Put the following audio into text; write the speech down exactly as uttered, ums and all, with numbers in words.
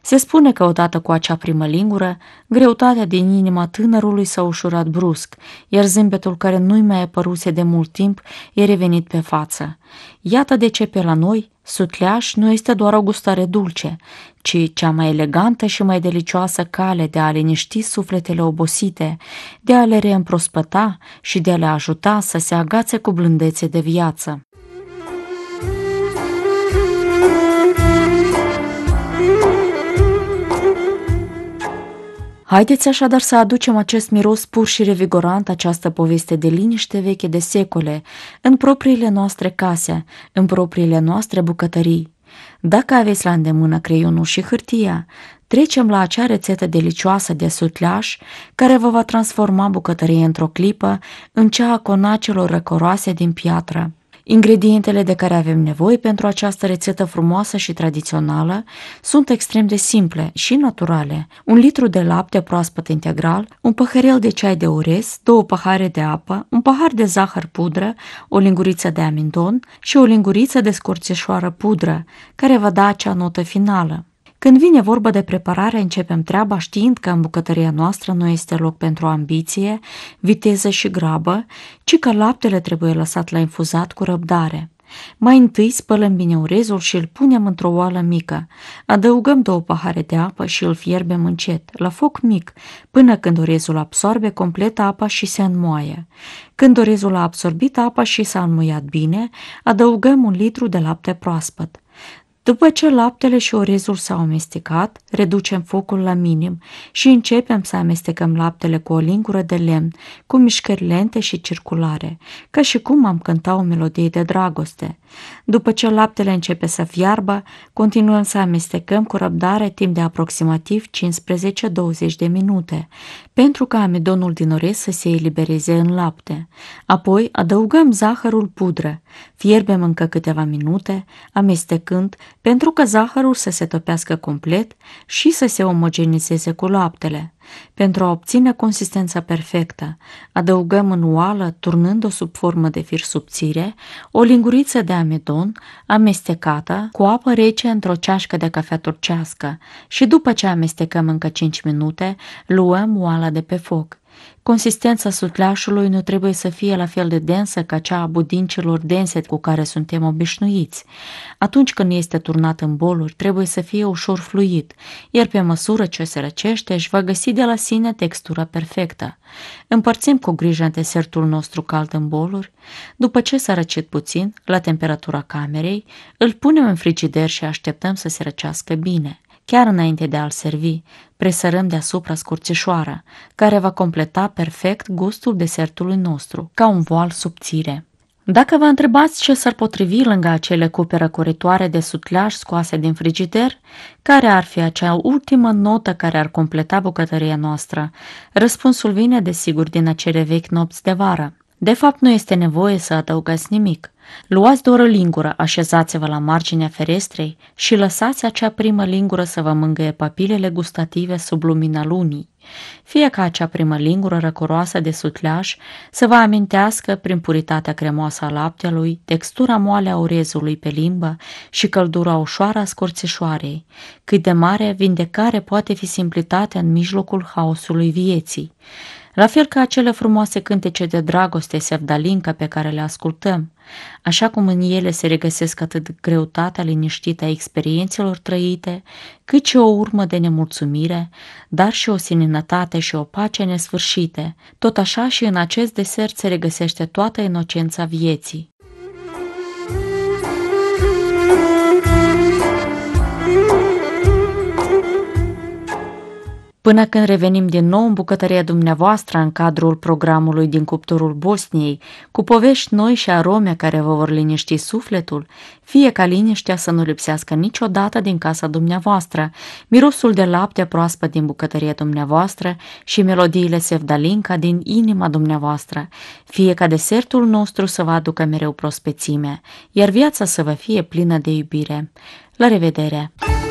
Se spune că odată cu acea primă lingură, greutatea din inima tânărului s-a ușurat brusc, iar zâmbetul care nu-i mai apăruse de mult timp e revenit pe față. Iată de ce pe la noi sutleaș nu este doar o gustare dulce, ci cea mai elegantă și mai delicioasă cale de a liniști sufletele obosite, de a le reîmprospăta și de a le ajuta să se agațe cu blândețe de viață. Haideți așadar să aducem acest miros pur și revigorant, această poveste de liniște veche de secole, în propriile noastre case, în propriile noastre bucătării. Dacă aveți la îndemână creionul și hârtia, trecem la acea rețetă delicioasă de sutleaș care vă va transforma bucătăria într-o clipă în cea a conacelor răcoroase din piatră. Ingredientele de care avem nevoie pentru această rețetă frumoasă și tradițională sunt extrem de simple și naturale. Un litru de lapte proaspăt integral, un păhărel de ceai de orez, două pahare de apă, un pahar de zahăr pudră, o linguriță de amindon și o linguriță de scorțișoară pudră, care va da acea notă finală. Când vine vorba de preparare, începem treaba știind că în bucătăria noastră nu este loc pentru ambiție, viteză și grabă, ci că laptele trebuie lăsat la infuzat cu răbdare. Mai întâi spălăm bine orezul și îl punem într-o oală mică. Adăugăm două pahare de apă și îl fierbem încet, la foc mic, până când orezul absorbe complet apa și se înmoaie. Când orezul a absorbit apa și s-a înmuiat bine, adăugăm un litru de lapte proaspăt. După ce laptele și orezul s-au amestecat, reducem focul la minim și începem să amestecăm laptele cu o lingură de lemn, cu mișcări lente și circulare, ca și cum am cânta o melodie de dragoste. După ce laptele începe să fiarbă, continuăm să amestecăm cu răbdare timp de aproximativ cincisprezece douăzeci de minute, pentru ca amidonul din orez să se elibereze în lapte. Apoi adăugăm zahărul pudră, fierbem încă câteva minute, amestecând, pentru că zahărul să se topească complet și să se omogenizeze cu laptele. Pentru a obține consistența perfectă, adăugăm în oală, turnând-o sub formă de fir subțire, o linguriță de amidon amestecată cu apă rece într-o ceașcă de cafea turcească și după ce amestecăm încă cinci minute, luăm oala de pe foc. Consistența sutleașului nu trebuie să fie la fel de densă ca cea a budincilor dense cu care suntem obișnuiți. Atunci când este turnat în boluri, trebuie să fie ușor fluid, iar pe măsură ce se răcește, își va găsi de la sine textura perfectă. Împărțim cu grijă desertul nostru cald în boluri. După ce s-a răcit puțin, la temperatura camerei, îl punem în frigider și așteptăm să se răcească bine. Chiar înainte de a-l servi, presărăm deasupra scurțișoara, care va completa perfect gustul desertului nostru, ca un voal subțire. Dacă vă întrebați ce s-ar potrivi lângă acele cupe răcoritoare de sutleaș scoase din frigider, care ar fi acea ultimă notă care ar completa bucătăria noastră, răspunsul vine desigur din acele vechi nopți de vară. De fapt, nu este nevoie să adăugați nimic. Luați doar o lingură, așezați-vă la marginea ferestrei și lăsați acea primă lingură să vă mângâie papilele gustative sub lumina lunii. Fie ca acea primă lingură răcoroasă de sutleaș să vă amintească, prin puritatea cremoasă a laptelui, textura moale a orezului pe limbă și căldura ușoară a scorțișoarei, cât de mare vindecare poate fi simplitatea în mijlocul haosului vieții. La fel ca acele frumoase cântece de dragoste sevdalincă pe care le ascultăm, așa cum în ele se regăsesc atât greutatea liniștită a experiențelor trăite, cât și o urmă de nemulțumire, dar și o seninătate și o pace nesfârșite, tot așa și în acest desert se regăsește toată inocența vieții. Până când revenim din nou în bucătăria dumneavoastră în cadrul programului din cuptorul Bosniei, cu povești noi și arome care vă vor liniști sufletul, fie ca liniștea să nu lipsească niciodată din casa dumneavoastră, mirosul de lapte proaspăt din bucătăria dumneavoastră și melodiile sevdalinca din inima dumneavoastră, fie ca desertul nostru să vă aducă mereu prospețime, iar viața să vă fie plină de iubire. La revedere!